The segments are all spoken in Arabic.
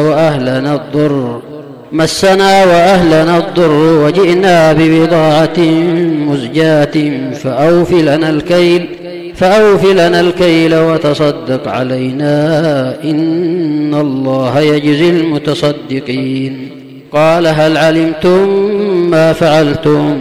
الضر وجئنا ببضاعة مزجاة فأوف لنا الكيل وتصدق علينا إن الله يجزي المتصدقين. قال هل علمتم ما فعلتم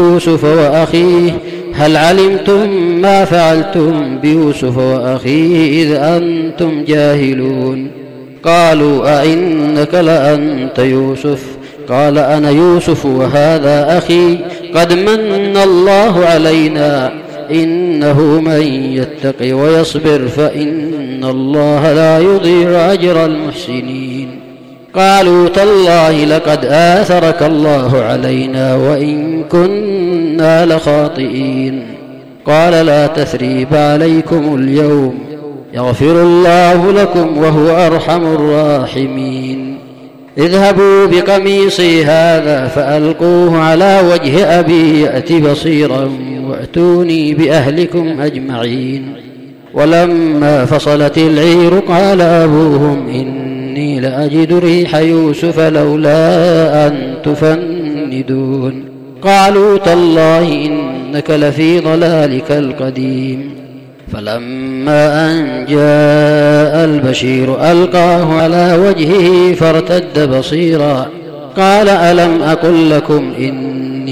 بيوسف وأخيه إذ أنتم جاهلون؟ قالوا أئنك لأنت يوسف؟ قال أنا يوسف وهذا أخي قد من الله علينا إنه من يتق ويصبر فإن الله لا يضيع أجر المحسنين. قالوا تالله لقد آثرك الله علينا وإن كنا لخاطئين. قال لا تثريب عليكم اليوم يغفر الله لكم وهو أرحم الراحمين. اذهبوا بقميصي هذا فألقوه على وجه أبي يأت بصيرا وأتوني بأهلكم أجمعين. ولما فصلت العير قال أبوهم إني لأجد ريح يوسف لولا أن تفندون. قالوا تالله إنك لفي ضلالك القديم. فلما أن جاء البشير ألقاه على وجهه فارتد بصيرا. قال ألم أقل لكم إن